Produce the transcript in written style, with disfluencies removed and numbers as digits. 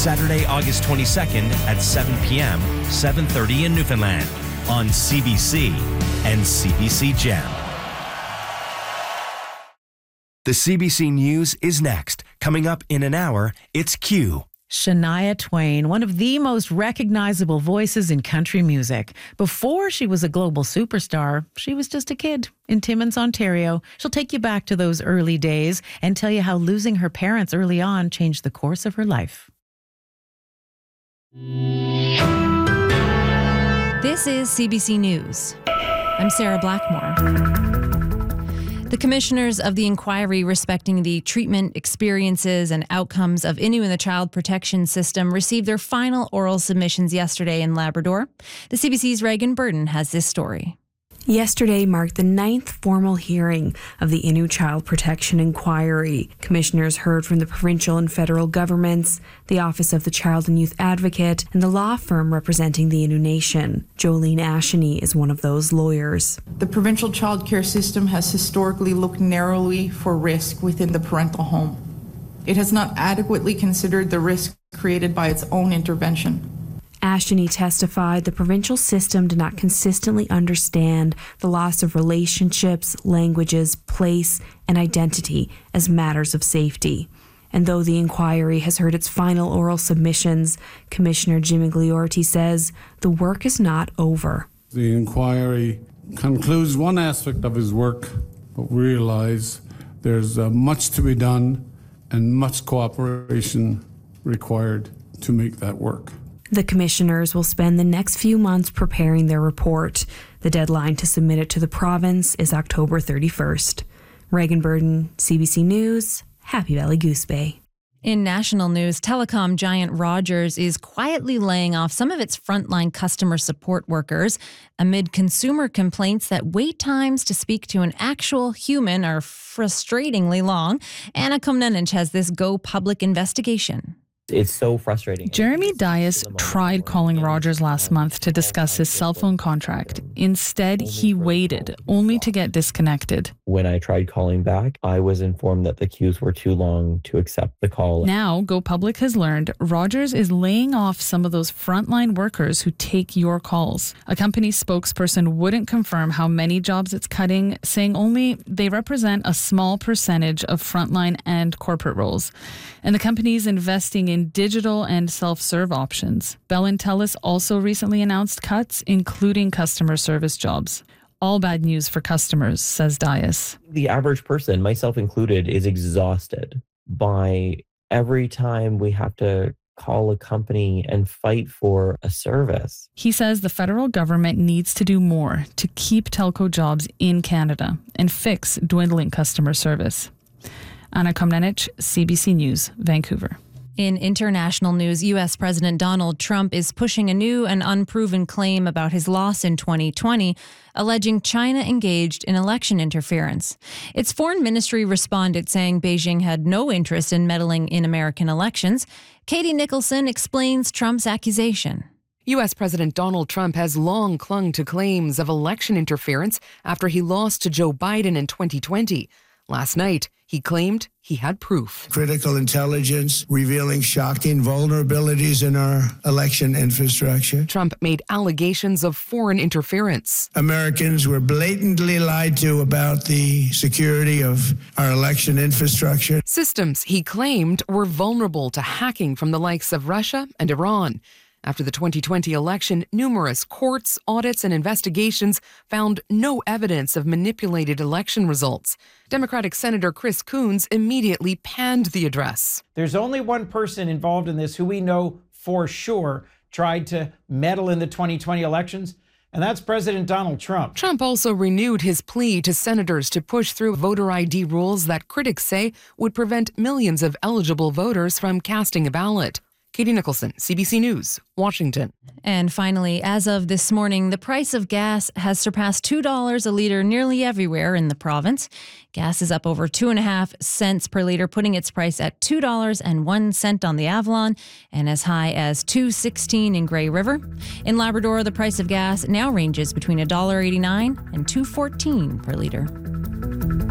Saturday, August 22nd at 7 p.m., 7:30 in Newfoundland on CBC and CBC Gem. The CBC News is next. Coming up in an hour, it's Q. Shania Twain, one of the most recognizable voices in country music. Before she was a global superstar, she was just a kid in Timmins, Ontario. She'll take you back to those early days and tell you how losing her parents early on changed the course of her life. This is CBC News. I'm Sarah Blackmore. The commissioners of the inquiry respecting the treatment, experiences, and outcomes of Innu in the Child Protection System received their final oral submissions yesterday in Labrador. The CBC's Reagan Burton has this story. Yesterday marked the 9th formal hearing of the Innu Child Protection Inquiry. Commissioners heard from the provincial and federal governments, the Office of the Child and Youth Advocate, and the law firm representing the Innu Nation. Jolene Asheny is one of those lawyers. The provincial childcare system has historically looked narrowly for risk within the parental home. It has not adequately considered the risk created by its own intervention. Asheny testified the provincial system did not consistently understand the loss of relationships, languages, place, and identity as matters of safety. And though the inquiry has heard its final oral submissions, Commissioner Jim Igliorti says the work is not over. The inquiry concludes one aspect of his work, but we realize there's much to be done and much cooperation required to make that work. The commissioners will spend the next few months preparing their report. The deadline to submit it to the province is October 31st. Reagan Burton, CBC News, Happy Valley Goose Bay. In national news, telecom giant Rogers is quietly laying off some of its frontline customer support workers amid consumer complaints that wait times to speak to an actual human are frustratingly long. Anna Komnenich has this Go Public investigation. It's so frustrating. Jeremy Dias tried calling Rogers last month to discuss his cell phone contract. Instead, he waited, only to get disconnected. When I tried calling back, I was informed that the queues were too long to accept the call. Now, Go Public has learned Rogers is laying off some of those frontline workers who take your calls. A company spokesperson wouldn't confirm how many jobs it's cutting, saying only they represent a small percentage of frontline and corporate roles. And the company's investing in digital and self-serve options. Bell and Telus also recently announced cuts, including customer service jobs. All bad news for customers, says Dias. The average person, myself included, is exhausted by every time we have to call a company and fight for a service. He says the federal government needs to do more to keep telco jobs in Canada and fix dwindling customer service. Anna Komnenich, CBC News, Vancouver. In international news, U.S. President Donald Trump is pushing a new and unproven claim about his loss in 2020, alleging China engaged in election interference. Its foreign ministry responded, saying Beijing had no interest in meddling in American elections. Katie Nicholson explains Trump's accusation. U.S. President Donald Trump has long clung to claims of election interference after he lost to Joe Biden in 2020. Last night, he claimed he had proof. Critical intelligence revealing shocking vulnerabilities in our election infrastructure. Trump made allegations of foreign interference. Americans were blatantly lied to about the security of our election infrastructure. Systems he claimed were vulnerable to hacking from the likes of Russia and Iran. After the 2020 election, numerous courts, audits, and investigations found no evidence of manipulated election results. Democratic Senator Chris Coons immediately panned the address. There's only one person involved in this who we know for sure tried to meddle in the 2020 elections, and that's President Donald Trump. Trump also renewed his plea to senators to push through voter ID rules that critics say would prevent millions of eligible voters from casting a ballot. Katie Nicholson, CBC News, Washington. And finally, as of this morning, the price of gas has surpassed $2 a litre nearly everywhere in the province. Gas is up over 2.5 cents per litre, putting its price at $2.01 on the Avalon and as high as $2.16 in Grey River. In Labrador, the price of gas now ranges between $1.89 and $2.14 per litre.